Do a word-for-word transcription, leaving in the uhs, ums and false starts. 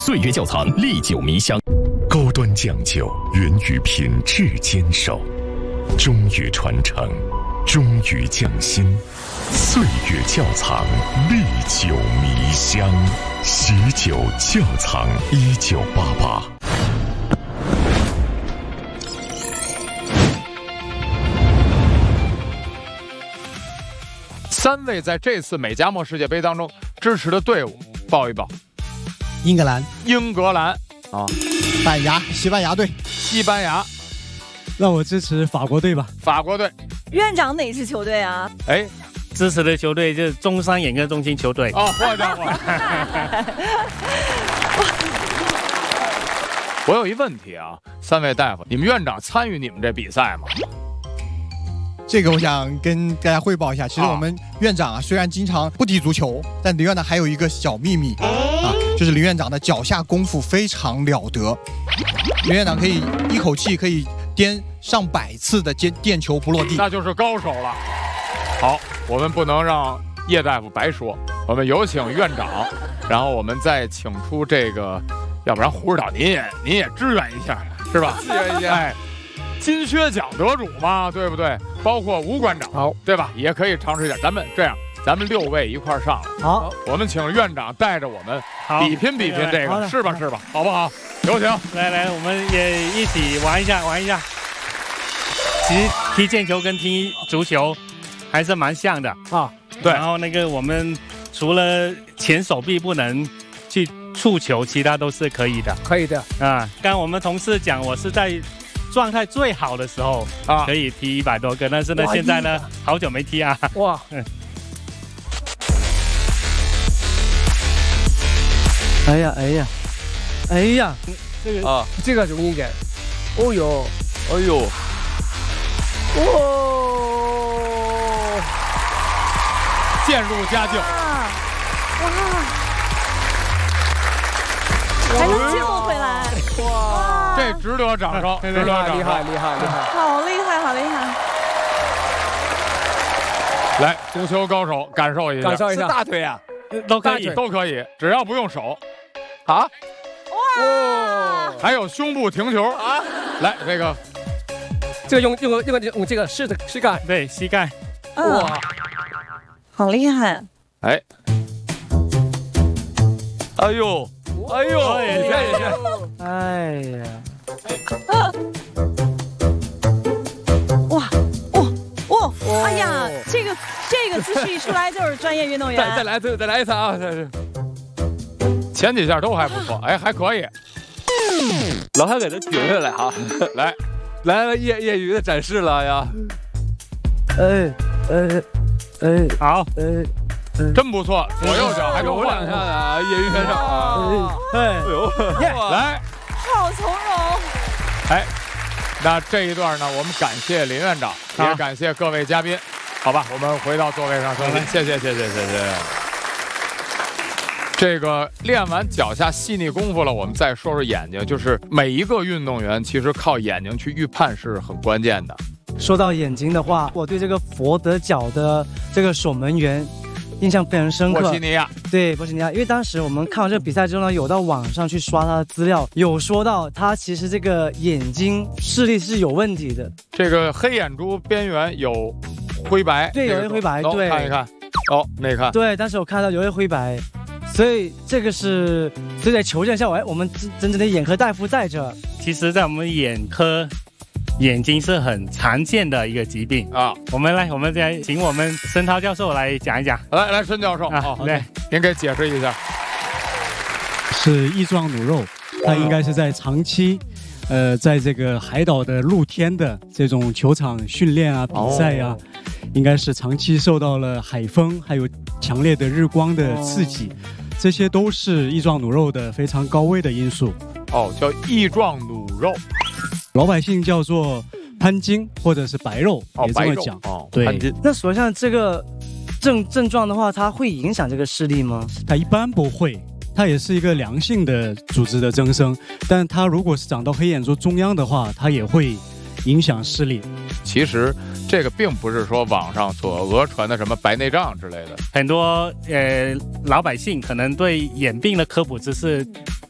岁月窖藏历久弥香，高端讲究源于品质坚守，忠于传承，忠于匠心。岁月窖藏历久弥香，喜酒窖藏一九八八。 三位在这次美加墨世界杯当中支持的队伍报一报。 英格兰、 英格兰啊， 板牙、西班牙队、 西班牙。 让我支持法国队吧。 法国队。 院长哪支球队啊？ 哎， 支持的球队就是中山眼科中心球队。 哦，好家伙！我有一问题啊，三位大夫，你们院长参与你们这比赛吗？ 这个我想跟大家汇报一下，其实我们院长啊，虽然经常不踢足球，但林院长还有一个小秘密啊，就是林院长的脚下功夫非常了得。林院长可以一口气可以颠上百次的颠垫球不落地， 那就是高手了。好，我们不能让叶大夫白说，我们有请院长，然后我们再请出这个，要不然胡指导您也您也支援一下，是吧？支援一下。哎，金靴奖得主嘛，对不对？包括吴馆长，好，对吧？也可以尝试一下。咱们这样，咱们六位一块上来。 好， 我们请院长带着我们比拼比拼这个，是吧？是吧？好不好？有请。 来来，我们也一起玩一下，玩一下。其实踢毽球跟踢足球还是蛮像的啊。对。然后那个我们除了前手臂不能去触球，其他都是可以的。 可以的啊。刚我们同事讲，我是在状态最好的时候啊，可以踢一百多个，但是呢，现在呢，好久没踢啊。哇！嗯、 哎呀，哎呀，哎呀， 这个啊，这个容易点。哦呦，哎呦，哇！ 渐入佳境。 哇！还能接不回来。哇！ 这值得掌声，值得掌声， 厉害，厉害，厉害！ 好厉害，好厉害！ 来，足球高手感受一下， 感受一下， 大腿啊， 都可以， 都可以，只要不用手。 啊！ 哇！ 还有胸部停球啊！来，这个， 这个用用用用这个是的膝盖， 对，膝盖。 哇！好厉害！ 哎， 哎呦！哎呦， 也是也是， 哎呀， 哇哇哇！哎呀，这个这个姿势一出来就是专业运动员。 再再来，再再来一次啊！这是前几下都还不错，哎，还可以。 老太给他停下来啊！ 来， 来了业业余的展示了呀！ 哎哎哎， 好， 哎。 真不错，左右脚还能有两下的啊，业余选手啊！ 哎呦， 来， 好从容。 哎，那这一段呢，我们感谢林院长，也感谢各位嘉宾，好吧，我们回到座位上休息，谢谢，谢谢，谢谢。这个练完脚下细腻功夫了，我们再说说眼睛，就是每一个运动员其实靠眼睛去预判是很关键的。 说到眼睛的话，我对这个佛得角的这个守门员印象非常深刻。 波西尼亚， 对波西尼亚，因为当时我们看完这个比赛之后呢，有到网上去刷他的资料，有说到他其实这个眼睛视力是有问题的。 这个黑眼珠边缘有灰白， 对，有些灰白，对， 看一看，哦，没看， 对，但是我看到有些灰白，所以这个是，所以在求证下，哎，我们真正的眼科大夫在这。 其实，在我们眼科，眼睛是很常见的一个疾病啊。我们来，我们再请我们申涛教授来讲一讲。 来来，申教授啊， 哦、 对， 您给解释一下。 是翼状弩肉，它应该是在长期，呃，在这个海岛的露天的这种球场训练啊、比赛啊，哦、应该是长期受到了海风还有强烈的日光的刺激，哦、这些都是翼状弩肉的非常高危的因素。 哦，叫翼状弩肉， 老百姓叫做潘金或者是白肉， 哦、 也这么讲。 哦， 对。 潘金。 那所以像这个症症状的话，它会影响这个视力吗？ 它一般不会。它也是一个良性的组织的增生，但它如果是长到黑眼珠中央的话，它也会影响视力。 其实这个并不是说网上所讹传的什么白内障之类的， 很多呃老百姓可能对眼病的科普知识